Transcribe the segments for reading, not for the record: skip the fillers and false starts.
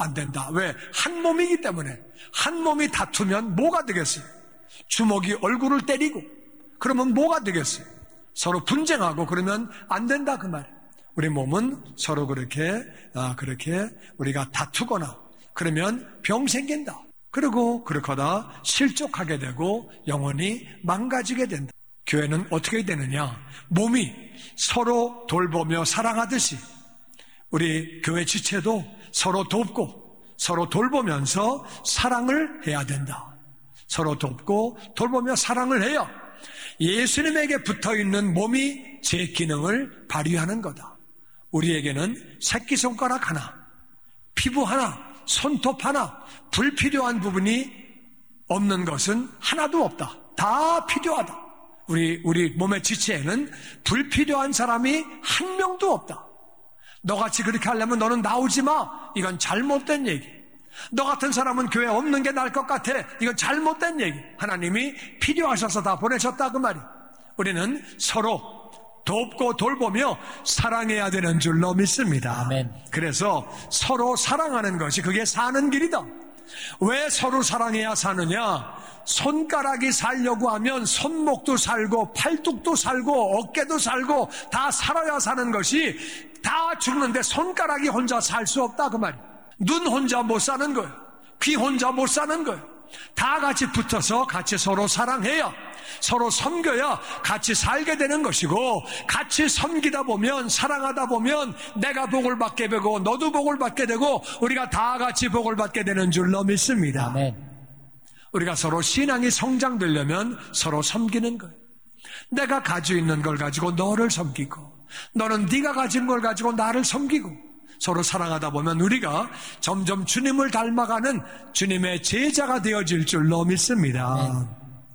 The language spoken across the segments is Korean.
안 된다. 왜? 한 몸이기 때문에. 한 몸이 다투면 뭐가 되겠어요? 주먹이 얼굴을 때리고 그러면 뭐가 되겠어요? 서로 분쟁하고 그러면 안 된다 그 말이에요. 우리 몸은 서로 그렇게 우리가 다투거나 그러면 병 생긴다. 그리고 그렇거나 실족하게 되고 영혼이 망가지게 된다. 교회는 어떻게 되느냐? 몸이 서로 돌보며 사랑하듯이 우리 교회 지체도 서로 돕고 서로 돌보면서 사랑을 해야 된다. 서로 돕고 돌보며 사랑을 해야 예수님에게 붙어있는 몸이 제 기능을 발휘하는 거다. 우리에게는 새끼손가락 하나, 피부 하나, 손톱 하나, 불필요한 부분이 없는 것은 하나도 없다. 다 필요하다. 우리 몸의 지체에는 불필요한 사람이 한 명도 없다. 너같이 그렇게 하려면 너는 나오지 마. 이건 잘못된 얘기. 너 같은 사람은 교회 없는 게 나을 것 같아. 이건 잘못된 얘기. 하나님이 필요하셔서 다 보내셨다 그 말이. 우리는 서로 돕고 돌보며 사랑해야 되는 줄로 믿습니다. 아멘. 그래서 서로 사랑하는 것이 그게 사는 길이다. 왜 서로 사랑해야 사느냐? 손가락이 살려고 하면 손목도 살고 팔뚝도 살고 어깨도 살고 다 살아야 사는 것이 다 죽는데 손가락이 혼자 살 수 없다 그 말이에요. 눈 혼자 못 사는 거예요. 귀 혼자 못 사는 거예요. 다 같이 붙어서 같이 서로 사랑해야, 서로 섬겨야 같이 살게 되는 것이고, 같이 섬기다 보면, 사랑하다 보면 내가 복을 받게 되고 너도 복을 받게 되고 우리가 다 같이 복을 받게 되는 줄로 믿습니다. 아멘. 우리가 서로 신앙이 성장되려면 서로 섬기는 거예요. 내가 가지고 있는 걸 가지고 너를 섬기고, 너는 네가 가진 걸 가지고 나를 섬기고, 서로 사랑하다 보면 우리가 점점 주님을 닮아가는 주님의 제자가 되어질 줄로 믿습니다.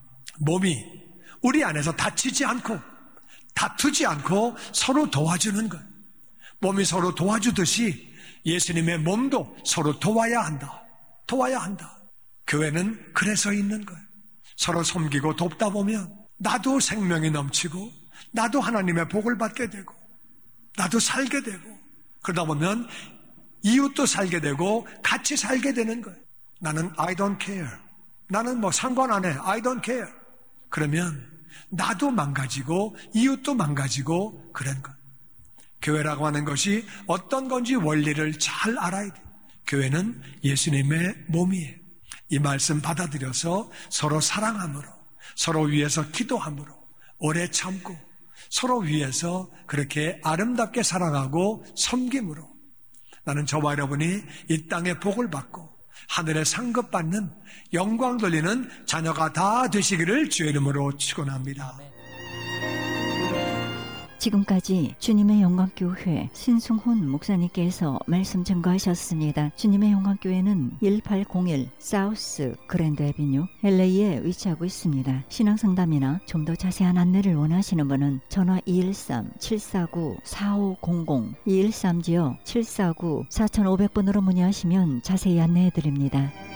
몸이 우리 안에서 다치지 않고 다투지 않고 서로 도와주는 것. 몸이 서로 도와주듯이 예수님의 몸도 서로 도와야 한다. 도와야 한다. 교회는 그래서 있는 거예요. 서로 섬기고 돕다 보면 나도 생명이 넘치고 나도 하나님의 복을 받게 되고 나도 살게 되고, 그러다 보면 이웃도 살게 되고 같이 살게 되는 거예요. 나는 I don't care. 나는 뭐 상관 안 해. I don't care. 그러면 나도 망가지고 이웃도 망가지고 그런 거예요. 교회라고 하는 것이 어떤 건지 원리를 잘 알아야 돼요. 교회는 예수님의 몸이에요. 이 말씀 받아들여서 서로 사랑함으로, 서로 위해서 기도함으로, 오래 참고 서로 위해서 그렇게 아름답게 사랑하고 섬김으로 나는 저와 여러분이 이 땅에 복을 받고 하늘에 상급받는 영광 돌리는 자녀가 다 되시기를 주의 이름으로 축원합니다. 지금까지 주님의 영광교회 신승훈 목사님께서 말씀 증거하셨습니다. 주님의 영광교회는 1801 사우스 그랜드 애비뉴 LA에 위치하고 있습니다. 신앙상담이나 좀 더 자세한 안내를 원하시는 분은 전화 213-749-4500 213-749-4500번으로 문의하시면 자세히 안내해드립니다.